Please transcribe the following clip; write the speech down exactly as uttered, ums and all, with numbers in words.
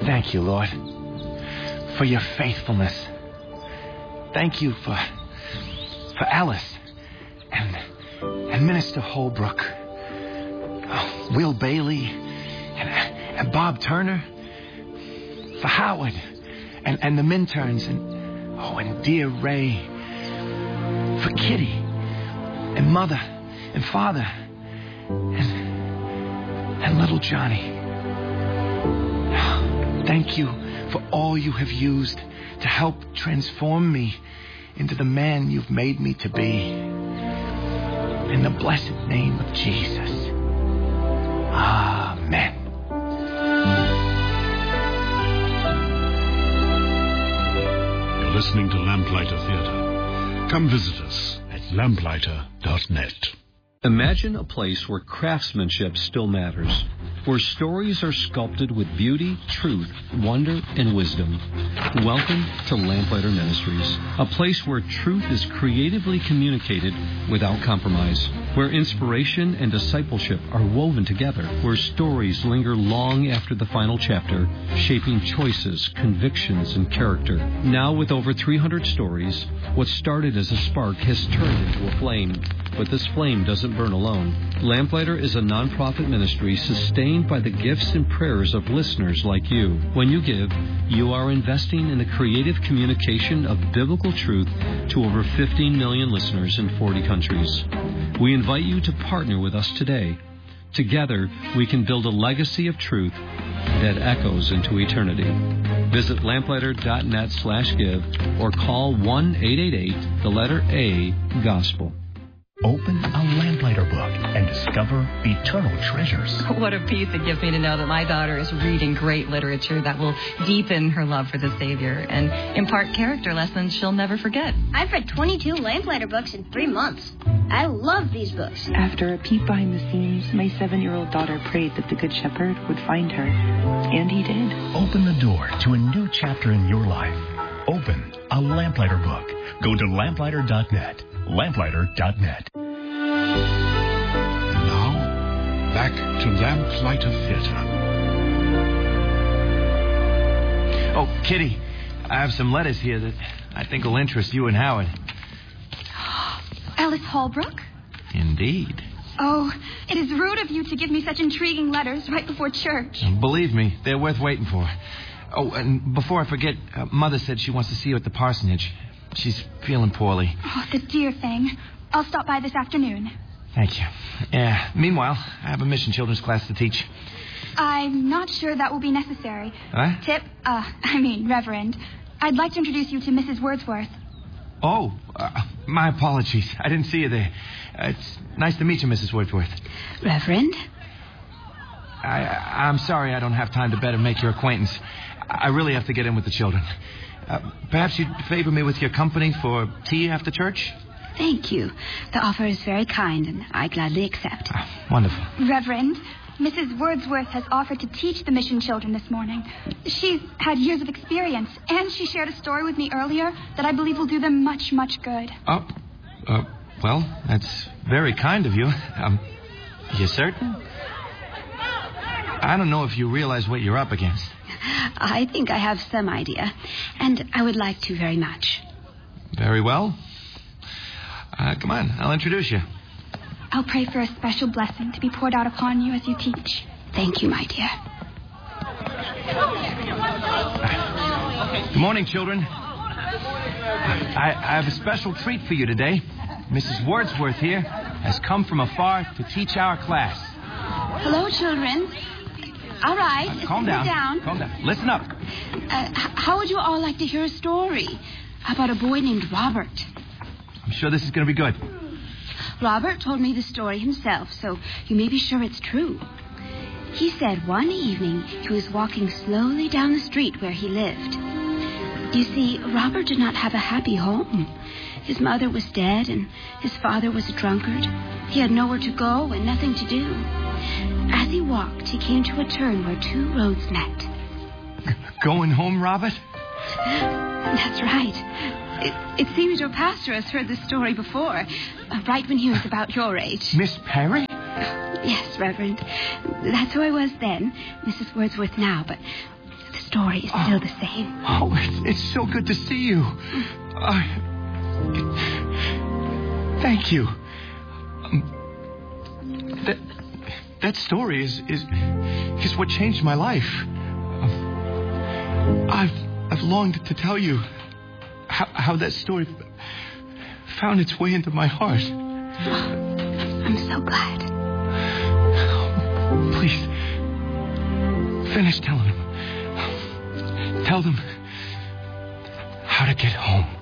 Thank you, Lord, for your faithfulness. Thank you for for Alice and and Minister Holbrook, oh, Will Bailey and, and Bob Turner, for Howard and, and the Minturns and oh and dear Ray, for Kitty and Mother and Father and and little Johnny. Thank you for all you have used to help transform me into the man you've made me to be. In the blessed name of Jesus. Amen. You're listening to Lamplighter Theatre. Come visit us at lamplighter dot net. Imagine a place where craftsmanship still matters, where stories are sculpted with beauty, truth, wonder, and wisdom. Welcome to Lamplighter Ministries, a place where truth is creatively communicated without compromise, where inspiration and discipleship are woven together, where stories linger long after the final chapter, shaping choices, convictions, and character. Now with over three hundred stories, what started as a spark has turned into a flame. But this flame doesn't burn alone. Lamplighter is a nonprofit ministry sustained by the gifts and prayers of listeners like you. When you give, you are investing in the creative communication of biblical truth to over fifteen million listeners in forty countries. We invite you to partner with us today. Together, we can build a legacy of truth that echoes into eternity. Visit lamplighter dot net slash give or call one eight eight eight, the letter A, Gospel. Open a Lamplighter book and discover eternal treasures. What a peace it gives me to know that my daughter is reading great literature that will deepen her love for the Savior and impart character lessons she'll never forget. I've read twenty-two Lamplighter books in three months. I love these books. After a peek behind the scenes, my seven-year-old daughter prayed that the Good Shepherd would find her. And he did. Open the door to a new chapter in your life. Open a Lamplighter book. Go to lamplighter dot net. lamplighter dot net. And now, back to Lamplighter Theatre. Oh, Kitty, I have some letters here that I think will interest you and Howard. Alice Holbrook? Indeed. Oh, it is rude of you to give me such intriguing letters right before church. Believe me, they're worth waiting for. Oh, and before I forget, uh, Mother said she wants to see you at the parsonage. She's feeling poorly. Oh, the dear thing. I'll stop by this afternoon. Thank you. Yeah. Meanwhile, I have a mission children's class to teach. I'm not sure that will be necessary. Huh? Tip, uh, I mean, Reverend, I'd like to introduce you to Missus Wordsworth. Oh, uh, my apologies. I didn't see you there. Uh, it's nice to meet you, Missus Wordsworth. Reverend? I, I'm sorry I don't have time to better make your acquaintance. I really have to get in with the children. Uh, perhaps you'd favor me with your company for tea after church? Thank you. The offer is very kind, and I gladly accept. Oh, wonderful. Reverend, Missus Wordsworth has offered to teach the mission children this morning. She's had years of experience, and she shared a story with me earlier that I believe will do them much, much good. Oh, uh, well, that's very kind of you. Um, you certain? I don't know if you realize what you're up against. I think I have some idea, and I would like to very much. Very well. Uh, come on, I'll introduce you. I'll pray for a special blessing to be poured out upon you as you teach. Thank you, my dear. Good morning, children. I, I have a special treat for you today. Missus Wordsworth here has come from afar to teach our class. Hello, children. All right. Uh, calm down. down. Calm down. Listen up. Uh, h- how would you all like to hear a story about a boy named Robert? I'm sure this is going to be good. Robert told me the story himself, so you may be sure it's true. He said one evening he was walking slowly down the street where he lived. You see, Robert did not have a happy home. His mother was dead, and his father was a drunkard. He had nowhere to go and nothing to do. As he walked, he came to a turn where two roads met. Going home, Robert? That's right. It, it seems your pastor has heard this story before, uh, right when he was about your age. Miss Perry? Yes, Reverend. That's who I was then, Missus Wordsworth now, but the story is still the same. Oh, it's, it's so good to see you. Uh, thank you. Um, that that story is is is what changed my life. Um, I've I've longed to tell you how, how that story found its way into my heart. I'm so glad. Please, finish telling them. Tell them how to get home.